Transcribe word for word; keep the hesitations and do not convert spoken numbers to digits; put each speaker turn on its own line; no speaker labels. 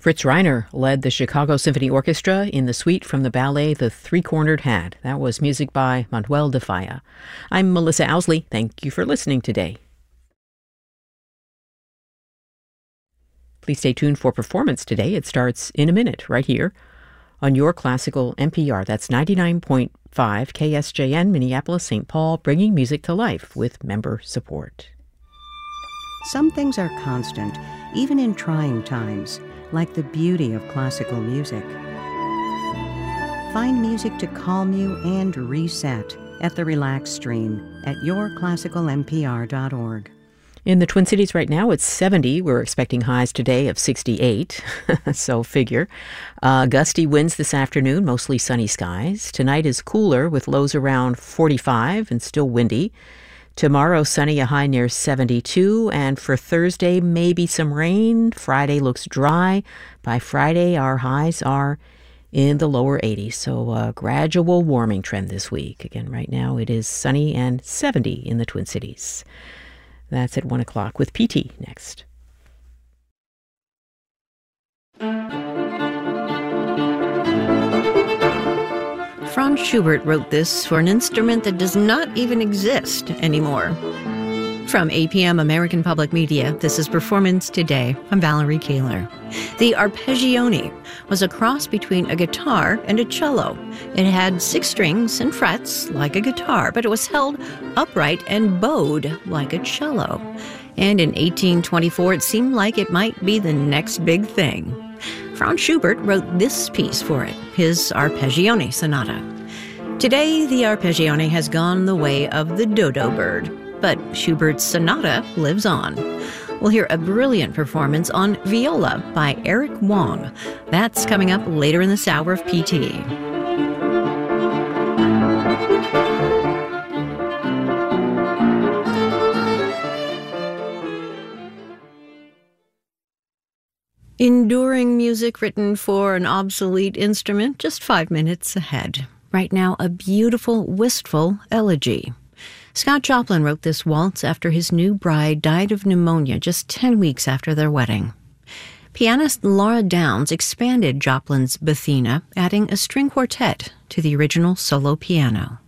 Fritz Reiner led the Chicago Symphony Orchestra in the suite from the ballet The Three-Cornered Hat. That was music by Manuel de Falla. I'm Melissa Owsley. Thank you for listening today. Please stay tuned for Performance Today. It starts in a minute right here on your classical N P R. That's ninety-nine point five K S J N, Minneapolis, Saint Paul, bringing music to life with member support.
Some things are constant, even in trying times, like the beauty of classical music. Find music to calm you and reset at the Relax Stream at your classical N P R dot org.
In the Twin Cities right now, it's seventy. We're expecting highs today of sixty-eight, so figure. Uh, gusty winds this afternoon, mostly sunny skies. Tonight is cooler with lows around forty-five and still windy. Tomorrow, sunny, a high near seventy-two. And for Thursday, maybe some rain. Friday looks dry. By Friday, our highs are in the lower eighties, so a gradual warming trend this week. Again, right now it is sunny and seventy in the Twin Cities. That's at one o'clock with P T next.
Franz Schubert wrote this for an instrument that does not even exist anymore. From A P M American Public Media, this is Performance Today. I'm Valerie Kaler. The arpeggione was a cross between a guitar and a cello. It had six strings and frets like a guitar, but it was held upright and bowed like a cello. And in eighteen twenty-four, it seemed like it might be the next big thing. Franz Schubert wrote this piece for it, his Arpeggione Sonata. Today, the arpeggione has gone the way of the dodo bird, but Schubert's sonata lives on. We'll hear a brilliant performance on viola by Eric Wong. That's coming up later in this hour of P T. Enduring music written for an obsolete instrument, just five minutes ahead. Right now, a beautiful, wistful elegy. Scott Joplin wrote this waltz after his new bride died of pneumonia just ten weeks after their wedding. Pianist Laura Downs expanded Joplin's Bethina, adding a string quartet to the original solo piano.